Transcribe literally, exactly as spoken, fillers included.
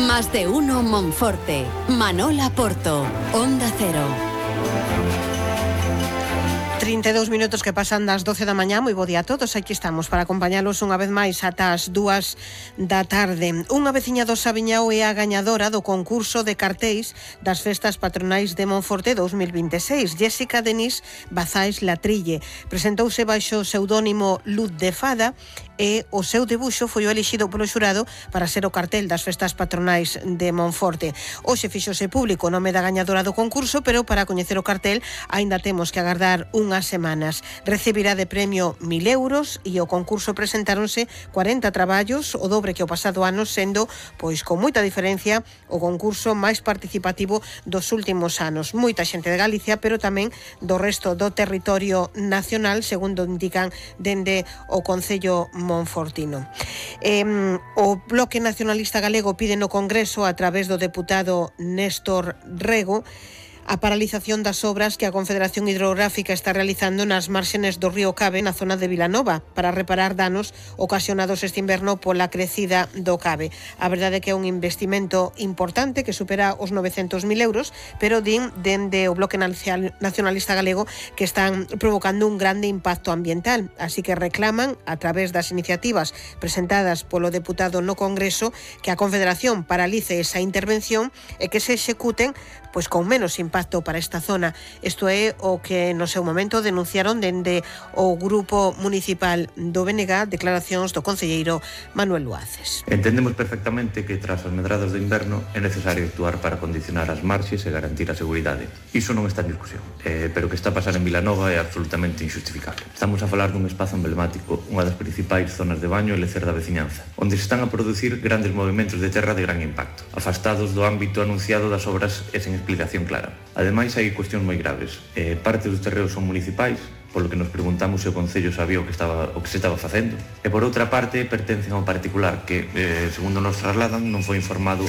Más de uno Monforte. Manola Porto. Onda Cero. trinta e dous minutos que pasan das doce da mañá. Moi bo día a todos, aquí estamos para acompañalos unha vez máis ata as dúas da tarde. Unha veciña do Sabiñao é a gañadora do concurso de cartéis das festas patronais de Monforte dous mil vinte e seis. Jéssica Denís Bazais Latrille presentouse baixo o pseudónimo Luz de Fada e o seu debuxo foi o elixido polo xurado para ser o cartel das festas patronais de Monforte. Hoxe fixose público o nome da gañadora do concurso, pero para coñecer o cartel aínda temos que agardar unhas semanas. Recibirá de premio mil euros e o concurso presentáronse cuarenta traballos, o dobre que o pasado ano, sendo, pois con moita diferencia, o concurso máis participativo dos últimos anos. Moita xente de Galicia, pero tamén do resto do territorio nacional, segundo indican dende o Concello Monfortino. Eh, o Bloque Nacionalista Galego pide no Congreso, a través do deputado Néstor Rego, a paralización das obras que a Confederación Hidrográfica está realizando nas márxenes do río Cabe, na zona de Vilanova, para reparar danos ocasionados este inverno pola crecida do Cabe. A verdade é que é un investimento importante que supera os novecentos mil euros, pero din dende o Bloque Nacionalista Galego que están provocando un grande impacto ambiental, así que reclaman, a través das iniciativas presentadas polo deputado no Congreso, que a Confederación paralice esa intervención e que se executen pois con menos impacto para esta zona. Isto é o que no seu momento denunciaron dende o Grupo Municipal do B N G, declaracións do concelleiro Manuel Luaces. Entendemos perfectamente que tras as medradas do inverno é necesario actuar para condicionar as marxes e garantir a seguridade. Iso non está en discusión, eh, pero o que está a pasar en Vilanova é absolutamente injustificable. Estamos a falar dun espazo emblemático, unha das principais zonas de baño e lecer da veciñanza, onde se están a producir grandes movimentos de terra de gran impacto, afastados do ámbito anunciado das obras e sen explicación clara. Ademais, hai cuestións moi graves. Eh, parte dos terreos son municipais, polo que nos preguntamos se o Concello sabía o que estaba o que se estaba facendo. E por outra parte, pertencen a un particular que, eh, segundo nos trasladan, non foi informado